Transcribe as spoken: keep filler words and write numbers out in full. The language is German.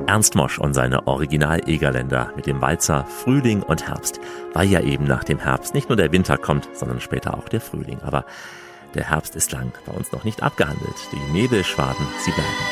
Ernst Mosch und seine Original-Egerländer mit dem Walzer Frühling und Herbst, weil ja eben nach dem Herbst nicht nur der Winter kommt, sondern später auch der Frühling. Aber der Herbst ist lang, bei uns noch nicht abgehandelt. Die Nebelschwaden, sie bleiben.